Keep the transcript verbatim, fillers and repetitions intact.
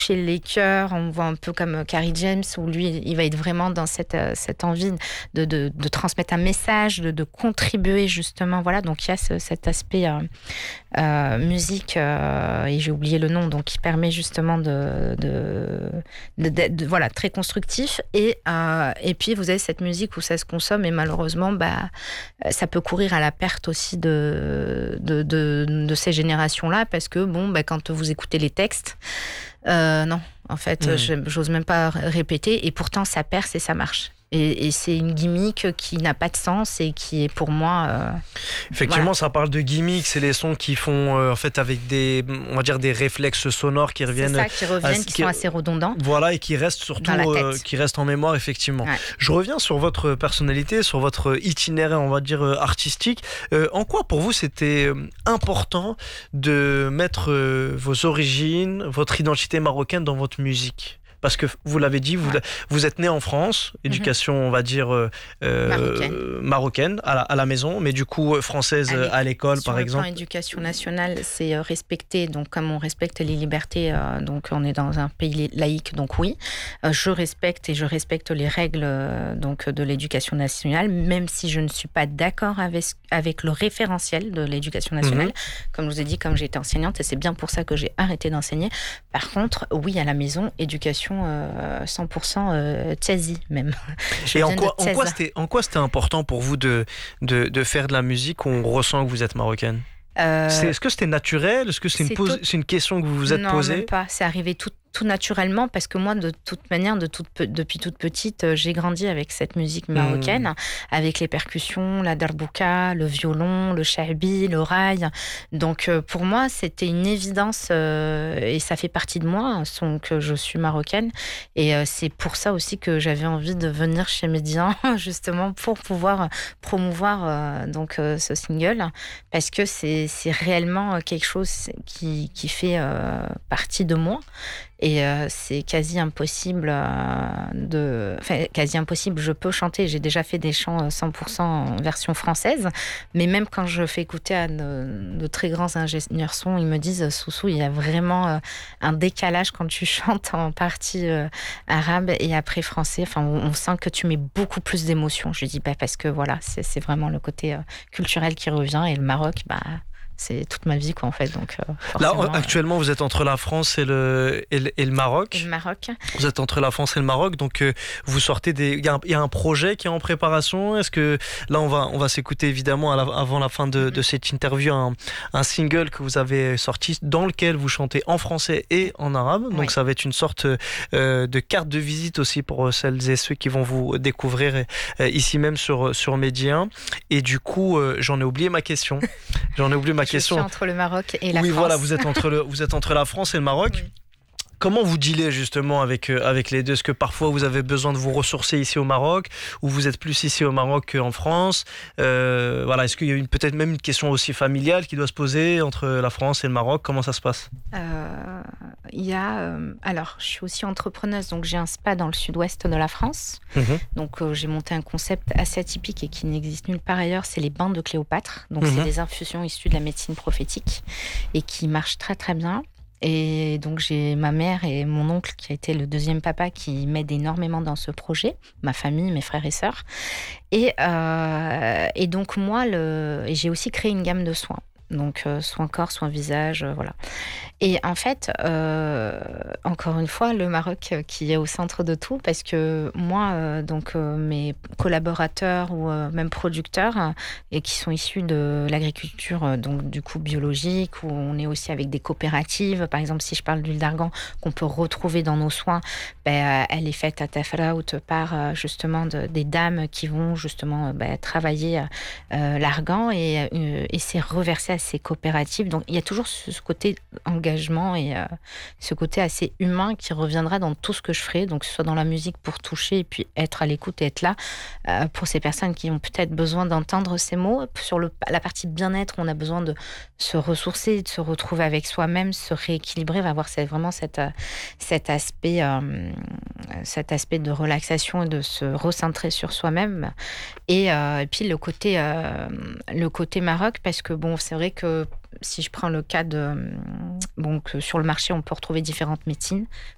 chez les chœurs, on voit un peu comme Kerry James, où lui, il va être vraiment dans cette, euh, cette envie de, de, de transmettre un message, de, de contribuer justement. Voilà, donc il y a ce, cet aspect euh, euh, musique, euh, et j'ai oublié le nom, donc qui permet justement de, de, de, de, de voilà, très constructif. Et, euh, et puis vous avez cette musique où ça se consomme, et malheureusement, bah, ça peut courir à la perte aussi de, de, de, de ces générations-là, parce que bon, bah, quand vous écoutez les textes, Euh, non, en fait, mmh. je, j'ose même pas répéter. Et pourtant, ça perce et ça marche. Et, et c'est une gimmick qui n'a pas de sens et qui est pour moi... Euh, Effectivement, voilà. Ça parle de gimmick. C'est les sons qui font, euh, en fait, avec des, on va dire, des réflexes sonores qui reviennent... C'est ça, qui reviennent, à, qui, qui sont assez redondants. Voilà, et qui restent surtout, euh, qui restent en mémoire, effectivement. Ouais. Je reviens sur votre personnalité, sur votre itinéraire, on va dire, artistique. Euh, en quoi, pour vous, c'était important de mettre euh, vos origines, votre identité marocaine dans votre musique ? Parce que vous l'avez dit, vous, ouais. vous êtes né en France, éducation, mm-hmm. on va dire, euh, marocaine, marocaine à, la, à la maison, mais du coup française à, à l'école, par exemple. Sur le plan éducation nationale, c'est respecté, donc comme on respecte les libertés, euh, donc on est dans un pays laïque, donc oui, euh, je respecte et je respecte les règles euh, donc, de l'éducation nationale, même si je ne suis pas d'accord avec, avec le référentiel de l'éducation nationale. Mm-hmm. Comme je vous ai dit, comme j'ai été enseignante, et c'est bien pour ça que j'ai arrêté d'enseigner. Par contre, oui, à la maison, éducation Euh, cent pour cent euh, Tchazi même. Je Et en quoi, en, quoi c'était, en quoi c'était important pour vous de, de, de faire de la musique où on ressent que vous êtes marocaine ? euh, c'est, Est-ce que c'était naturel ? Est-ce que c'est, c'est, une, pose, tout... c'est une question que vous vous êtes non, posée ? Non, même pas. C'est arrivé tout tout naturellement, parce que moi, de toute manière, de toute, depuis toute petite, j'ai grandi avec cette musique marocaine, mmh. avec les percussions, la darbouka, le violon, le shabi, le raï. Donc, pour moi, c'était une évidence, euh, et ça fait partie de moi, donc je suis marocaine. Et euh, c'est pour ça aussi que j'avais envie de venir chez Médian, justement, pour pouvoir promouvoir euh, donc, euh, ce single, parce que c'est, c'est réellement quelque chose qui, qui fait euh, partie de moi. Et euh, c'est quasi impossible euh, de... Enfin, quasi impossible, je peux chanter. J'ai déjà fait des chants cent pour cent en version française. Mais même quand je fais écouter à de, de très grands ingénieurs son, ils me disent « Soussou, il y a vraiment euh, un décalage quand tu chantes en partie euh, arabe et après français. Enfin, on, on sent que tu mets beaucoup plus d'émotion. » Je dis bah, « Parce que voilà, c'est, c'est vraiment le côté euh, culturel qui revient. Et le Maroc, bah... c'est toute ma vie, quoi, en fait. Donc, euh, là, actuellement, vous êtes entre la France et le, et le, et le Maroc. Et le Maroc. Vous êtes entre la France et le Maroc, donc euh, vous sortez des... Il y, a un, il y a un projet qui est en préparation. Est-ce que... Là, on va, on va s'écouter, évidemment, à la, avant la fin de, de cette interview, un, un single que vous avez sorti dans lequel vous chantez en français et en arabe. Donc, oui. Ça va être une sorte euh, de carte de visite aussi pour celles et ceux qui vont vous découvrir euh, ici même sur, sur Média. Et du coup, euh, j'en ai oublié ma question. J'en ai oublié ma question. Je suis entre le Maroc et la oui, France. Oui, voilà, vous êtes entre le, vous êtes entre la France et le Maroc. Oui. Comment vous dealez justement avec, euh, avec les deux ? Est-ce que parfois vous avez besoin de vous ressourcer ici au Maroc, ou vous êtes plus ici au Maroc qu'en France ? euh, voilà, Est-ce qu'il y a une, peut-être même une question aussi familiale qui doit se poser entre la France et le Maroc ? Comment ça se passe ? euh, Il y a... Euh, alors, je suis aussi entrepreneuse, donc j'ai un spa dans le sud-ouest de la France. Mmh. Donc, euh, j'ai monté un concept assez atypique et qui n'existe nulle part ailleurs, c'est les bains de Cléopâtre. Donc, mmh. c'est des infusions issues de la médecine prophétique et qui marchent très très bien. Et donc, j'ai ma mère et mon oncle, qui a été le deuxième papa, qui m'aident énormément dans ce projet, ma famille, mes frères et sœurs. Et, euh, et donc, moi, le, et j'ai aussi créé une gamme de soins. Donc, euh, soins corps, soins visage, euh, voilà. Et en fait, euh, encore une fois, le Maroc qui est au centre de tout, parce que moi, euh, donc euh, mes collaborateurs ou euh, même producteurs, euh, et qui sont issus de l'agriculture, euh, donc du coup biologique, où on est aussi avec des coopératives. Par exemple, si je parle d'huile d'argan qu'on peut retrouver dans nos soins, ben, euh, elle est faite à Tafraout par euh, justement de, des dames qui vont justement euh, ben, travailler euh, l'argan et, euh, et c'est reversé à ces coopératives. Donc, il y a toujours ce, ce côté engagement et euh, ce côté assez humain qui reviendra dans tout ce que je ferai, donc que ce soit dans la musique pour toucher et puis être à l'écoute et être là euh, pour ces personnes qui ont peut-être besoin d'entendre ces mots. Sur le, la partie bien-être, on a besoin de se ressourcer, de se retrouver avec soi-même, se rééquilibrer, va avoir cette, vraiment cette, cet, aspect, euh, cet aspect de relaxation et de se recentrer sur soi-même. Et, euh, et puis le côté, euh, le côté Maroc, parce que bon, c'est vrai que si je prends le cas de... Bon, que sur le marché, on peut retrouver différentes médecines.